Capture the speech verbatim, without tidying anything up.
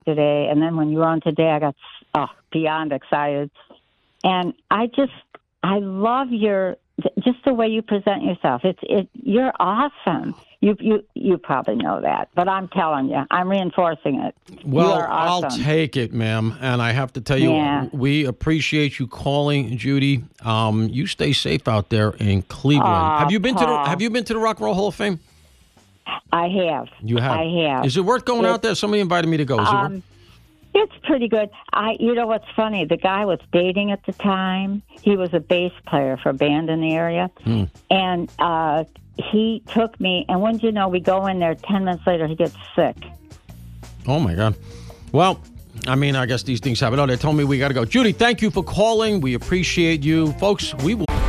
yesterday, and then when you were on today, I got oh, beyond excited. And I just, I love your, just the way you present yourself. It's, it, you're awesome. You, you, you probably know that, but I'm telling you, I'm reinforcing it. Well, you are awesome. I'll take it, ma'am. And I have to tell you, Yeah. we appreciate you calling, Judy. Um, you stay safe out there in Cleveland. Aw, have you been to the Paul. Have you been to the Rock and Roll Hall of Fame? I have. You have. I have. Is it worth going It- out there? Somebody invited me to go. Is it worth? Um, it's pretty good. I, you know what's funny? The guy I was dating at the time, he was a bass player for a band in the area, Hmm. and uh, he took me. And when you know, we go in there. Ten minutes later, he gets sick. Oh my God. Well, I mean, I guess these things happen. Oh, they told me we got to go. Judy, thank you for calling. We appreciate you, folks. We will.